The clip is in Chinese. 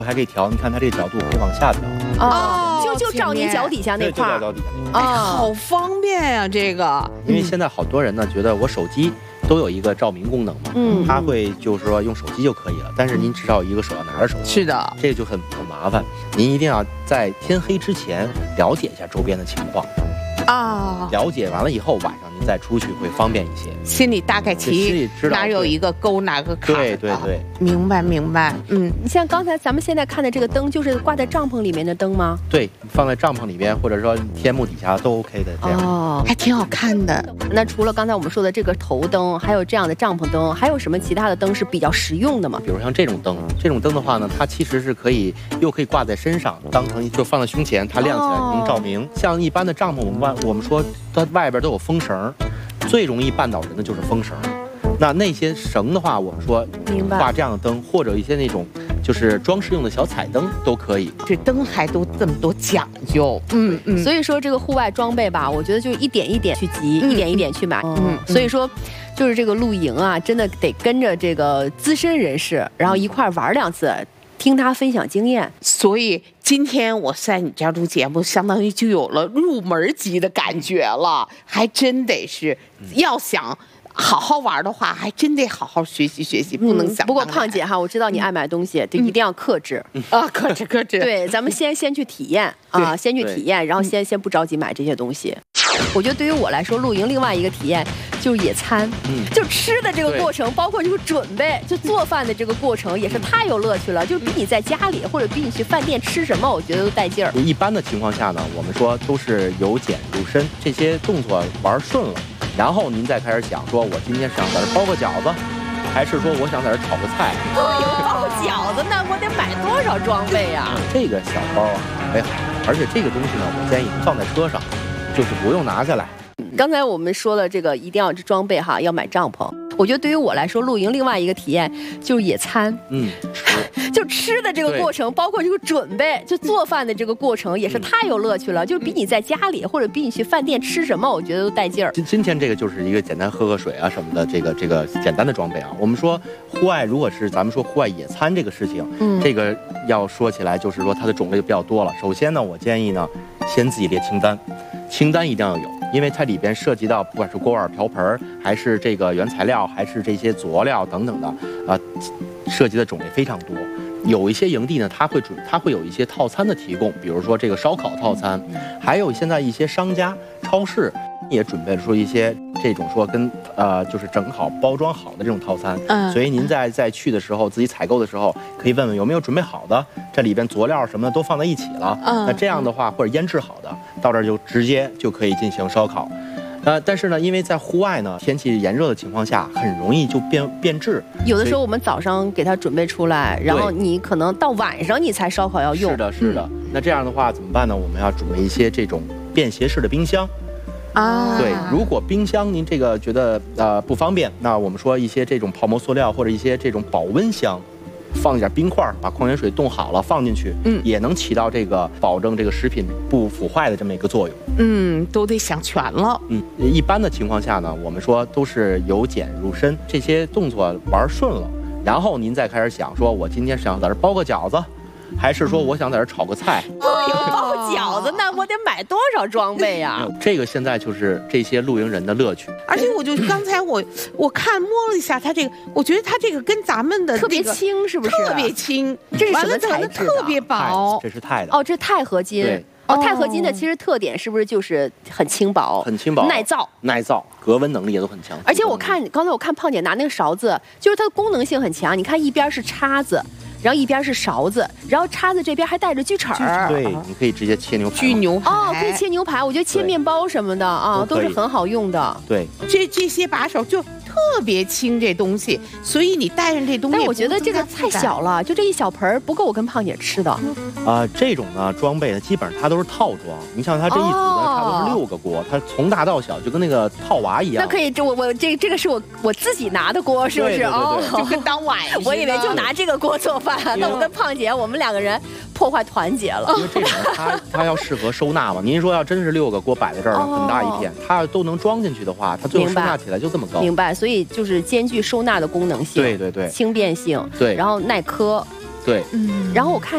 还可以调，你看它这个角度可以往下调。 哦，就照您脚底下那块儿。 脚底下那块儿。 好方便呀，这个。 因为现在好多人呢觉得我手机都有一个照明功能嘛，他会就是说用手机就可以了，但是您至少有一个手要拿着手机。 是的， 这个就很麻烦。您一定要在天黑之前了解一下周边的情况。了解完了以后，晚上您再出去会方便一些。 心里大概其哪有一个沟哪个坎。 对， 明白。 你像刚才咱们现在看的这个灯，就是挂在帐篷里面的灯吗？ 对，放在帐篷里边，或者说天幕底下都 OK 的。这样还挺好看的。 那除了刚才我们说的这个头灯，还有这样的帐篷灯，还有什么其他的灯是比较实用的吗？ 比如像这种灯的话呢，它其实是又可以挂在身上，当成就放在胸前，它亮起来能照明。像一般的帐篷，我们说它外边都有风绳，最容易绊倒人的就是风绳。那些绳的话，我们说挂这样的灯，或者一些那种就是装饰用的小彩灯都可以。 这灯还都这么多讲究， 所以说这个户外装备吧，我觉得就一点一点去集，一点一点去买。所以说，就是这个露营啊，真的得跟着这个资深人士，然后一块玩2次。听他分享经验， 所以今天我在你家录节目，相当于就有了入门级的感觉了。还真得是，要想好好玩的话，还真得好好学习，不能想。 不过胖姐哈，我知道你爱买东西，就一定要克制克制。 对，咱们先去体验先去体验，然后先不着急买这些东西。我觉得对于我来说，露营另外一个体验就是野餐，就吃的这个过程，包括这个准备，就做饭的这个过程，也是太有乐趣了。就比你在家里或者比你去饭店吃什么，我觉得都带劲儿。 一般的情况下呢，我们说都是由俭入深，这些动作玩顺了，然后您再开始想说，我今天想在这包个饺子，还是说我想在这炒个菜？ 包饺子那我得买多少装备呀？ 这个小包啊，哎，而且这个东西呢，我建议放在车上。就是不用拿下来。 刚才我们说了，这个一定要这装备哈，要买帐篷。我觉得对于我来说，露营另外一个体验就是野餐，就吃的这个过程，包括这个准备，就做饭的这个过程，也是太有乐趣了。就比你在家里或者比你去饭店吃什么，我觉得都带劲儿。 今天这个就是一个简单喝个水啊什么的，这个简单的装备啊。我们说户外，如果是咱们说户外野餐这个事情，这个要说起来就是说它的种类就比较多了。首先呢，我建议呢，先自己列清单。清单一定要有，因为它里边涉及到不管是锅碗瓢盆，还是这个原材料，还是这些佐料等等的涉及的种类非常多。有一些营地呢，它会有一些套餐的提供，比如说这个烧烤套餐，还有现在一些商家、超市也准备了说一些这种说跟就是整好包装好的这种套餐。所以您在去的时候，自己采购的时候，可以问问有没有准备好的，这里边佐料什么的都放在一起了。那这样的话，或者腌制好的，到这儿就直接就可以进行烧烤。但是呢，因为在户外呢，天气炎热的情况下，很容易就变质。 有的时候我们早上给它准备出来，然后你可能到晚上你才烧烤要用。 是的。那这样的话怎么办呢？我们要准备一些这种便携式的冰箱。对，如果冰箱您这个觉得不方便，那我们说一些这种泡沫塑料或者一些这种保温箱。放一点冰块，把矿泉水冻好了放进去，也能起到这个保证这个食品不腐坏的这么一个作用。 都得想全了。 一般的情况下呢，我们说都是由俭入深，这些动作玩顺了，然后您再开始想说，我今天想在这包个饺子，还是说我想在这炒个菜？ 包饺子那我得买多少装备呀？ 这个现在就是这些露营人的乐趣。 而且我就刚才我看摸了一下它这个，我觉得它这个跟咱们的特别轻，是不是？ 特别轻， 这是什么材质的？ 特别薄。 这是钛的。 这是钛合金。 对。 钛合金的其实特点是不是就是很轻薄？ 很轻薄， 耐造，隔温能力也都很强。 而且刚才我看胖姐拿那个勺子，就是它的功能性很强。你看一边是叉子。然后一边是勺子，然后叉子这边还带着锯齿儿。 对，你可以直接切牛排。 锯牛排可以切牛排。我觉得切面包什么的都是很好用的。 对， 这些把手就特别轻，这东西，所以你带上这东西。 但我觉得这个太小了，就这一小盆不够我跟胖姐吃的。 这种呢装备呢，基本上它都是套装。你像它这一组呢，差不多是6个锅，它从大到小就跟那个套娃一样。 那可以，这个是我自己拿的锅，是不是？ 就跟当碗似的。 我以为就拿这个锅做饭。那我跟胖姐，我们2个人破坏团结了。 因为这种它要适合收纳嘛。您说要真是6个锅摆在这儿，很大一片，它都能装进去的话，它最后收纳起来就这么高。 明白，所以就是兼具收纳的功能性。 对， 轻便性。 对， 然后耐磕。 对， 然后我看